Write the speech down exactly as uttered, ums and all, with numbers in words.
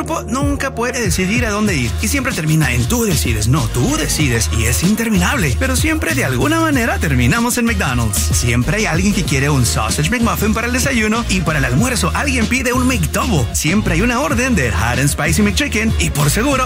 grupo nunca puede decidir a dónde ir y siempre termina en tú decides, no, tú decides y es interminable. Pero siempre de alguna manera terminamos en McDonald's. Siempre hay alguien que quiere un Sausage McMuffin para el desayuno y para el almuerzo alguien pide un McDouble. Siempre hay una orden de Hot and Spicy McChicken y por seguro